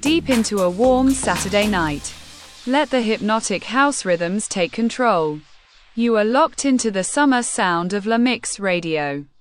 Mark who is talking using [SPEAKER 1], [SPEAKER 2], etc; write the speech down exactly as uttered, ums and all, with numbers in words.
[SPEAKER 1] deep into a warm Saturday night. Let the hypnotic house rhythms take control. You are locked into the summer sound of La Mix Radio.